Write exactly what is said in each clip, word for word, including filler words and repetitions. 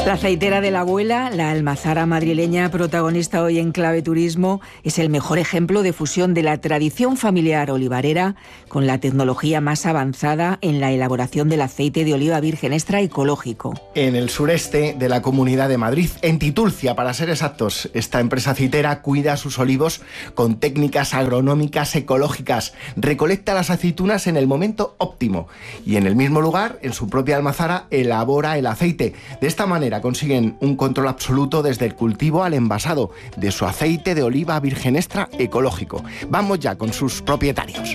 La aceitera de la abuela, la almazara madrileña protagonista hoy en Clave Turismo, es el mejor ejemplo de fusión de la tradición familiar olivarera con la tecnología más avanzada en la elaboración del aceite de oliva virgen extra ecológico. En el sureste de la Comunidad de Madrid, en Titulcia, para ser exactos, esta empresa aceitera cuida sus olivos con técnicas agronómicas ecológicas, recolecta las aceitunas en el momento óptimo y en el mismo lugar, en su propia almazara, elabora el aceite. De esta manera consiguen un control absoluto desde el cultivo al envasado de su aceite de oliva virgen extra ecológico. Vamos ya con sus propietarios.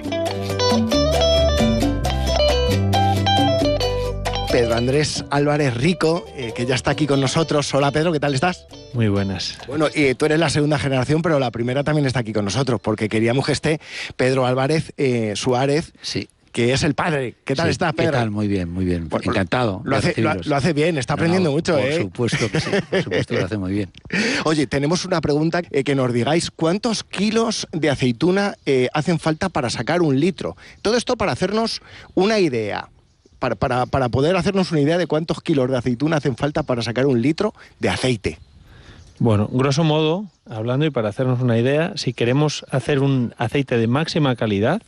Pedro Andrés Álvarez Rico, eh, que ya está aquí con nosotros. Hola Pedro, ¿qué tal estás? Muy buenas. Bueno, y tú eres la segunda generación, pero la primera también está aquí con nosotros, porque queríamos que esté Pedro Álvarez eh, Suárez. Sí. Que es el padre. ¿Qué tal sí, estás, Pedro? ¿Qué tal? Muy bien, muy bien. Por, Encantado. Lo hace, lo, lo hace bien, está aprendiendo no, no, mucho, por ¿eh? Por supuesto que sí, por supuesto que lo hace muy bien. Oye, tenemos una pregunta eh, que nos digáis, ¿cuántos kilos de aceituna eh, hacen falta para sacar un litro? Todo esto para hacernos una idea, para, para, para poder hacernos una idea de cuántos kilos de aceituna hacen falta para sacar un litro de aceite. Bueno, grosso modo, hablando y para hacernos una idea, si queremos hacer un aceite de máxima calidad,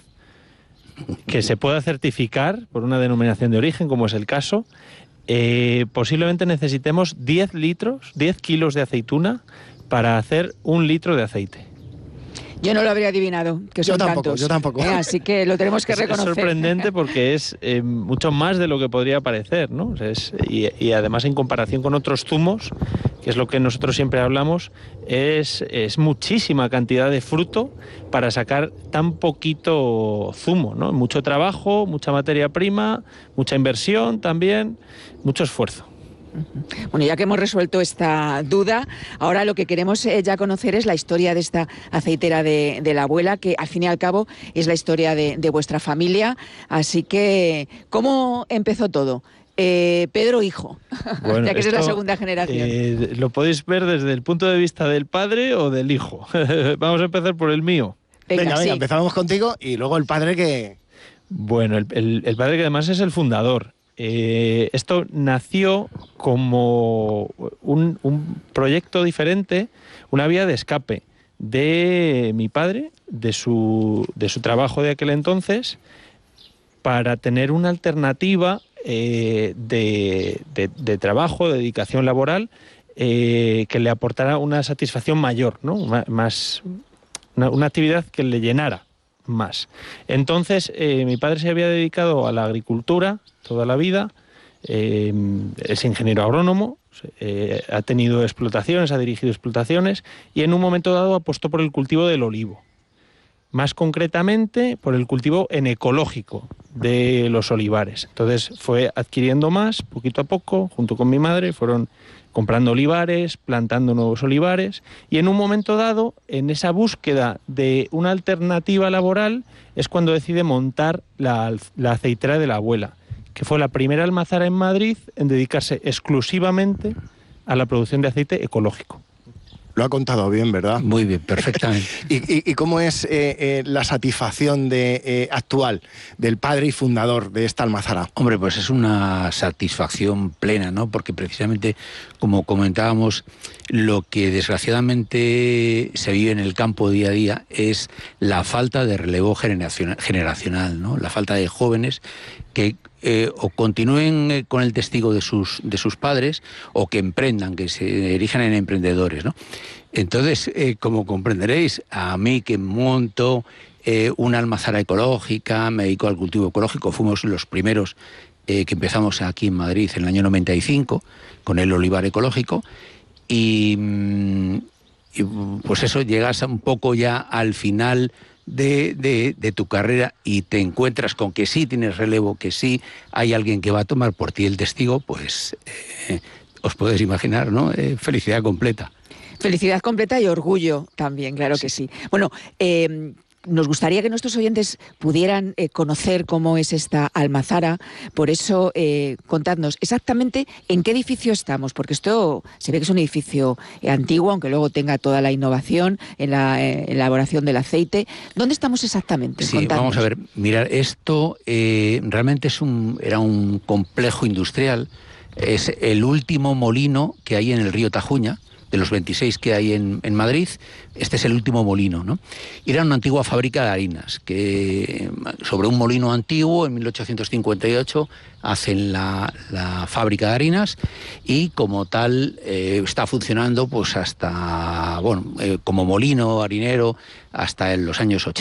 que se pueda certificar por una denominación de origen, como es el caso, eh, posiblemente necesitemos diez litros, diez kilos de aceituna para hacer un litro de aceite. Yo no lo habría adivinado, que son yo tampoco, tantos. Yo tampoco, eh, Así que lo tenemos que es, reconocer. Es sorprendente porque es eh, mucho más de lo que podría parecer, ¿no? Es, y, y además en comparación con otros zumos, que es lo que nosotros siempre hablamos, es, es muchísima cantidad de fruto para sacar tan poquito zumo, ¿no? Mucho trabajo, mucha materia prima, mucha inversión también, mucho esfuerzo. Bueno, ya que hemos resuelto esta duda, ahora lo que queremos eh, ya conocer es la historia de esta aceitera de, de la abuela, que al fin y al cabo es la historia de, de vuestra familia. Así que, ¿cómo empezó todo? Eh, Pedro hijo, bueno, ya que esto, es la segunda generación. Eh, lo podéis ver desde el punto de vista del padre o del hijo. Vamos a empezar por el mío. Venga, venga, sí. venga, empezamos contigo y luego el padre que... Bueno, el, el, el padre que además es el fundador. Eh, esto nació como un, un proyecto diferente, una vía de escape de mi padre, de su, de su trabajo de aquel entonces, para tener una alternativa eh, de, de, de trabajo, de dedicación laboral, eh, que le aportara una satisfacción mayor, ¿no? Una, más, una, una actividad que le llenara más. Entonces, eh, mi padre se había dedicado a la agricultura toda la vida, eh, es ingeniero agrónomo, eh, ha tenido explotaciones, ha dirigido explotaciones y en un momento dado apostó por el cultivo del olivo. Más concretamente, por el cultivo en ecológico de los olivares. Entonces fue adquiriendo más, poquito a poco, junto con mi madre, fueron comprando olivares, plantando nuevos olivares, y en un momento dado, en esa búsqueda de una alternativa laboral, es cuando decide montar la, la aceitera de la abuela, que fue la primera almazara en Madrid en dedicarse exclusivamente a la producción de aceite ecológico. Lo ha contado bien, ¿verdad? Muy bien, perfectamente. ¿Y, y, y cómo es eh, eh, la satisfacción de, eh, actual del padre y fundador de esta almazara? Hombre, pues es una satisfacción plena, ¿no? Porque precisamente, como comentábamos, lo que desgraciadamente se vive en el campo día a día es la falta de relevo generacional, ¿no? La falta de jóvenes que eh, o continúen con el testigo de sus, de sus padres o que emprendan, que se erijan en emprendedores, ¿no? Entonces, eh, como comprenderéis, a mí que monto eh, una almazara ecológica, me dedico al cultivo ecológico, fuimos los primeros eh, que empezamos aquí en Madrid en el año noventa y cinco con el olivar ecológico y, y pues eso, llegas un poco ya al final De, de, de tu carrera y te encuentras con que sí tienes relevo, que sí hay alguien que va a tomar por ti el testigo, pues eh, os podéis imaginar, ¿no? Eh, felicidad completa. Felicidad completa y orgullo también, claro sí. que sí. Bueno, eh, nos gustaría que nuestros oyentes pudieran eh, conocer cómo es esta almazara, por eso eh, contadnos exactamente en qué edificio estamos, porque esto se ve que es un edificio eh, antiguo, aunque luego tenga toda la innovación en la eh, elaboración del aceite. ¿Dónde estamos exactamente? Sí, contadnos. Vamos a ver, mirar, esto eh, realmente es un, era un complejo industrial Es el último molino que hay en el río Tajuña, de los veintiséis que hay en, en Madrid. Este es el último molino, ¿no? Era una antigua fábrica de harinas, que sobre un molino antiguo, en mil ochocientos cincuenta y ocho, hacen la, la fábrica de harinas, y como tal eh, está funcionando pues hasta, bueno, eh, como molino harinero hasta en los años ochenta.